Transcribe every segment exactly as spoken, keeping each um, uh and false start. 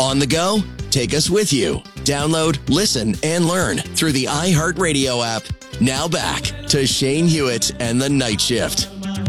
On the go? Take us with you. Download, listen, and learn through the iHeartRadio app. Now back to Shane Hewitt and the Night Shift.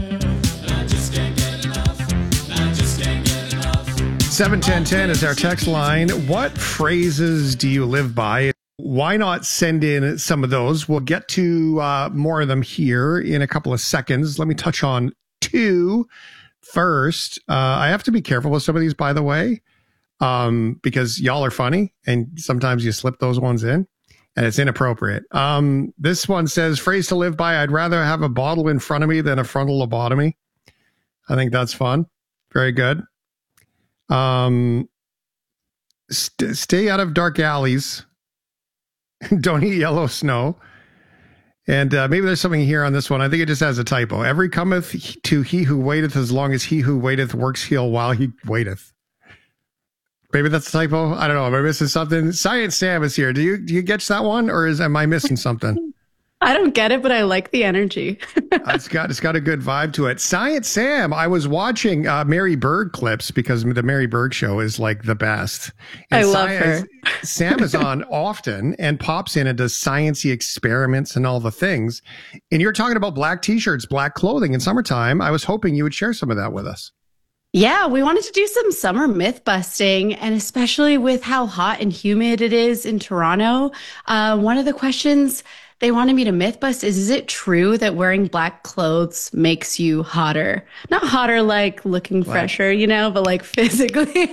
seven ten ten is our text line. What phrases do you live by? Why not send in some of those? We'll get to uh, more of them here in a couple of seconds. Let me touch on two first. Uh, I have to be careful with some of these, by the way, um, because y'all are funny and sometimes you slip those ones in and it's inappropriate. Um, this one says, phrase to live by, I'd rather have a bottle in front of me than a frontal lobotomy. I think that's fun. Very good. Um, st- stay out of dark alleys. Don't eat yellow snow. And uh, maybe there's something here on this one. I think it just has a typo. Every cometh to he who waiteth as long as he who waiteth works heal while he waiteth. Maybe that's a typo. I don't know. Am I missing something? Science Sam is here. Do you do you get that one, or is am I missing something? I don't get it, but I like the energy. it's got it's got a good vibe to it. Science Sam, I was watching uh, Mary Berg clips because the Mary Berg show is like the best. And I love Science, her. Sam is on often and pops in and does sciencey experiments and all the things. And you're talking about black t-shirts, black clothing in summertime. I was hoping you would share some of that with us. Yeah, we wanted to do some summer myth busting, and especially with how hot and humid it is in Toronto. Uh, one of the questions they wanted me to myth bust is, is it true that wearing black clothes makes you hotter? Not hotter like looking like, fresher, you know, but like physically.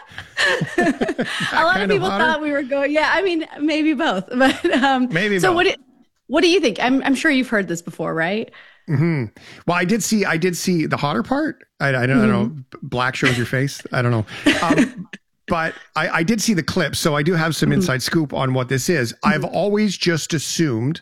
A lot of people of thought we were going, yeah, I mean, maybe both. But um, maybe so both. what do, what do you think? I'm, I'm sure you've heard this before, right? Mm-hmm. Well, I did see, I did see the hotter part. I, I, don't, mm-hmm. I don't know. Black shows your face. I don't know. Um, But I, I did see the clip, so I do have some inside scoop on what this is. I've always just assumed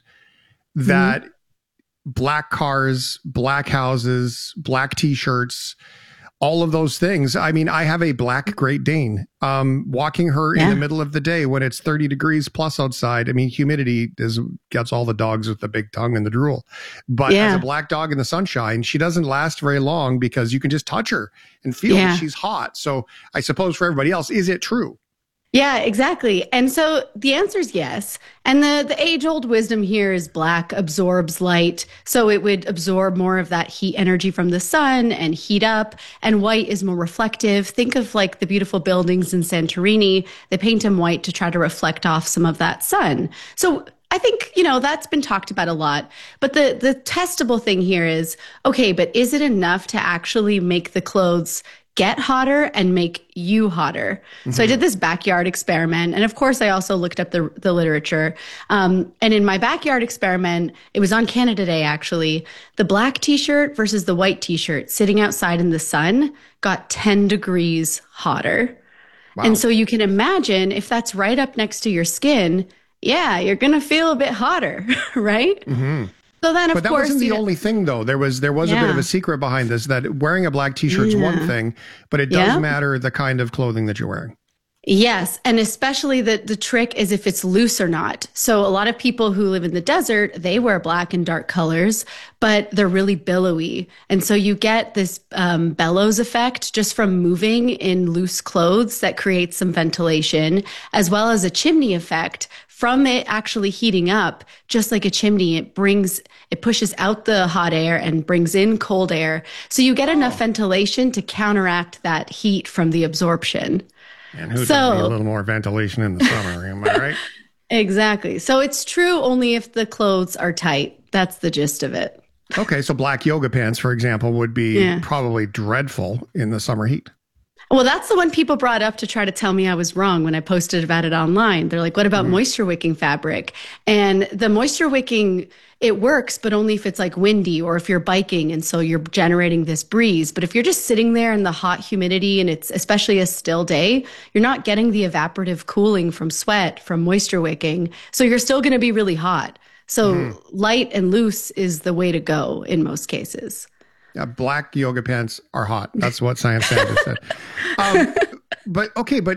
that mm-hmm. black cars, black houses, black T-shirts, all of those things. I mean, I have a black Great Dane. Um, walking her yeah. in the middle of the day when it's thirty degrees plus outside. I mean, humidity is gets all the dogs with the big tongue and the drool. But yeah. as a black dog in the sunshine, she doesn't last very long because you can just touch her and feel yeah. that she's hot. So I suppose for everybody else, is it true? Yeah, exactly. And so the answer is yes. And the, the age-old wisdom here is black absorbs light. So it would absorb more of that heat energy from the sun and heat up. And white is more reflective. Think of like the beautiful buildings in Santorini. They paint them white to try to reflect off some of that sun. So I think, you know, that's been talked about a lot. But the, the testable thing here is, okay, but is it enough to actually make the clothes get hotter and make you hotter? Mm-hmm. So I did this backyard experiment. And of course, I also looked up the, the literature. Um, and in my backyard experiment, it was on Canada Day, actually. The black T-shirt versus the white T-shirt sitting outside in the sun got ten degrees hotter. Wow. And so you can imagine if that's right up next to your skin, yeah, you're going to feel a bit hotter, right? Mm-hmm. So then, of but that course, wasn't the you know, only thing, though. There was there was yeah. a bit of a secret behind this, that wearing a black T-shirt is yeah. one thing, but it does yeah. matter the kind of clothing that you're wearing. Yes, and especially the the trick is if it's loose or not. So a lot of people who live in the desert, they wear black and dark colors, but they're really billowy. And so you get this um, bellows effect just from moving in loose clothes that creates some ventilation, as well as a chimney effect from it actually heating up. Just like a chimney, it brings, it pushes out the hot air and brings in cold air. So you get oh. enough ventilation to counteract that heat from the absorption. And who so, doesn't need a little more ventilation in the summer, am I right? Exactly. So it's true only if the clothes are tight. That's the gist of it. Okay, so black yoga pants, for example, would be yeah. probably dreadful in the summer heat. Well, that's the one people brought up to try to tell me I was wrong when I posted about it online. They're like, what about mm. moisture wicking fabric? And the moisture wicking, it works, but only if it's like windy or if you're biking. And so you're generating this breeze. But if you're just sitting there in the hot humidity and it's especially a still day, you're not getting the evaporative cooling from sweat, from moisture wicking. So you're still going to be really hot. So mm. light and loose is the way to go in most cases. Yeah, black yoga pants are hot. That's what Science Sanders said. Um, but okay, but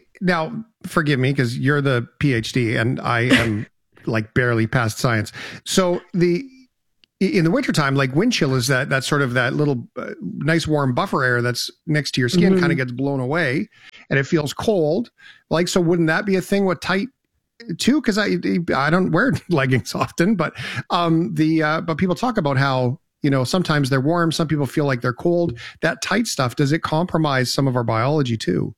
now forgive me because you're the PhD and I am like barely past science. So the in the wintertime, like wind chill is that that sort of that little uh, nice warm buffer air that's next to your skin mm-hmm. kind of gets blown away. and it feels cold. Like, so wouldn't that be a thing with tight too? Because I I don't wear leggings often, but um the uh, but people talk about how, you know, sometimes they're warm, some people feel like they're cold. That tight stuff, does it compromise some of our biology too?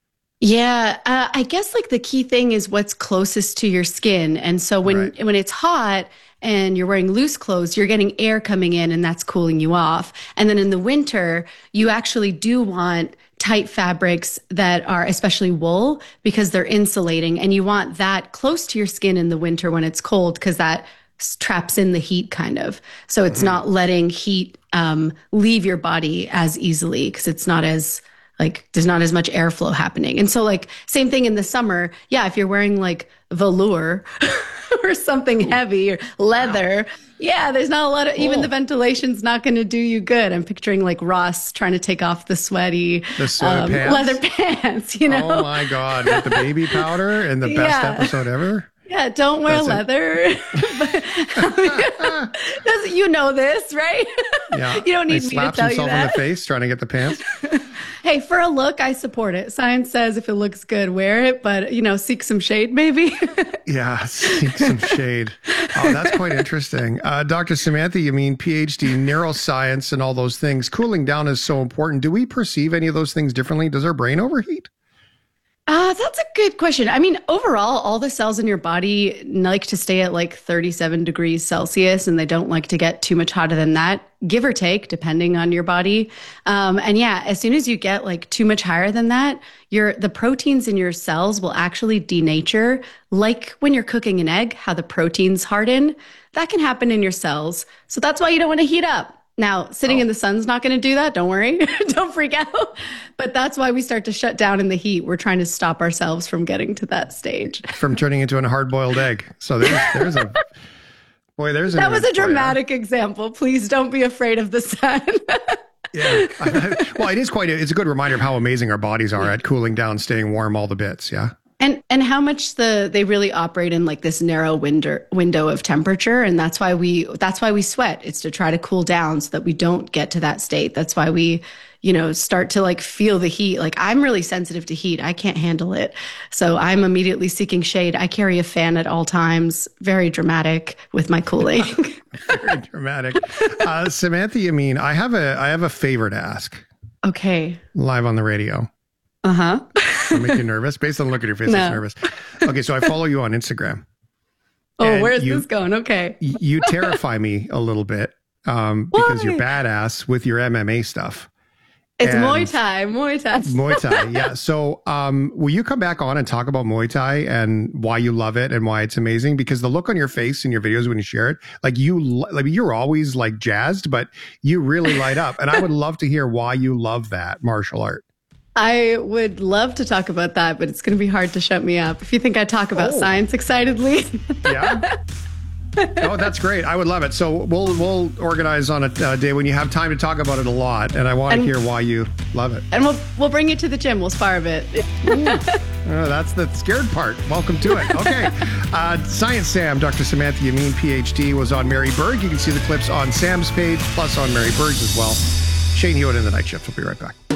Yeah, uh, I guess like the key thing is what's closest to your skin. And so when Right. when it's hot and you're wearing loose clothes, you're getting air coming in and that's cooling you off. And then in the winter, you actually do want tight fabrics that are especially wool because they're insulating, and you want that close to your skin in the winter when it's cold because that s- traps in the heat kind of. So it's not letting heat um, leave your body as easily because it's not as like there's not as much airflow happening. And so like same thing in the summer. Yeah, if you're wearing like velour or something heavy or leather, yeah, there's not a lot of, even Oh. the ventilation's not going to do you good. I'm picturing like Ross trying to take off the sweaty The sweater pants? leather pants, you know? Oh my God, with the baby powder and the best Yeah. episode ever. Yeah, don't wear That's it. leather. But, I mean, you know this, right? Yeah. You don't need he me to slaps tell you himself in that. the face trying to get the pants. Hey, for a look, I support it. Science says if it looks good, wear it, but you know, seek some shade maybe. Yeah, seek some shade. Oh, that's quite interesting. Uh, Doctor Samantha, you mean PhD neuroscience and all those things. Cooling down is so important. Do we perceive any of those things differently? Does our brain overheat? Uh, that's a good question. I mean, overall, all the cells in your body like to stay at like thirty-seven degrees Celsius, and they don't like to get too much hotter than that, give or take, depending on your body. Um, and yeah, as soon as you get like too much higher than that, your the proteins in your cells will actually denature, like when you're cooking an egg, how the proteins harden. That can happen in your cells. So that's why you don't want to heat up. Now, sitting Oh. in the sun's not going to do that. Don't worry. Don't freak out. But that's why we start to shut down in the heat. We're trying to stop ourselves from getting to that stage. From turning into a hard-boiled egg. So there's, there's a... Boy, there's an That was a image for you. dramatic example. Please don't be afraid of the sun. Yeah. Well, it is quite a, it's a good reminder of how amazing our bodies are at cooling down, staying warm, all the bits. Yeah. And and how much the they really operate in like this narrow window window of temperature, and that's why we that's why we sweat. It's to try to cool down so that we don't get to that state. That's why we, you know, start to like feel the heat. Like I'm really sensitive to heat. I can't handle it. So I'm immediately seeking shade. I carry a fan at all times. Very dramatic with my cooling. Very dramatic. Uh, Samantha, you mean I have a I have a favor to ask Okay. live on the radio. Uh-huh. I'll make you nervous. Based on the look at your face, No. it's nervous. Okay, so I follow you on Instagram. Oh, And where's you- this going? Okay. Y- You terrify me a little bit um, because you're Why? badass with your M M A stuff. It's And- Muay Thai. Muay Thai. Muay Thai, yeah. So, um, will you come back on and talk about Muay Thai and why you love it and why it's amazing? Because the look on your face in your videos when you share it, like you, li- like you're always like jazzed, but you really light up. And I would love to hear why you love that martial art. I would love to talk about that, but it's going to be hard to shut me up. If you think I talk about Oh. science excitedly. Yeah. Oh, that's great. I would love it. So we'll we'll organize on a uh, day when you have time to talk about it a lot, and I want to And- hear why you love it. And we'll we'll bring you to the gym. We'll spar a bit. Oh, that's the scared part. Welcome to it. Okay. Uh, Science Sam, Doctor Samantha Yamin, PhD, was on Mary Berg. You can see the clips on Sam's page, plus on Mary Berg's as well. Shane Hewitt in the Night Shift. We'll be right back.